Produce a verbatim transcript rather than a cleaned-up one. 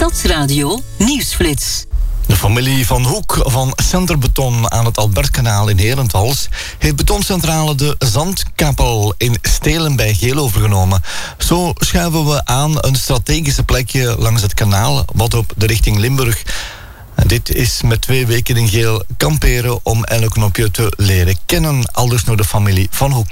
Stadsradio Nieuwsflits. De familie Van Hoek van Centerbeton aan het Albertkanaal in Herentals heeft betoncentrale de Zandkapel in Stelen bij Geel overgenomen. Zo schuiven we aan een strategische plekje langs het kanaal wat op de richting Limburg. Dit is met twee weken in Geel kamperen om elk knopje te leren kennen, aldus door de familie Van Hoek.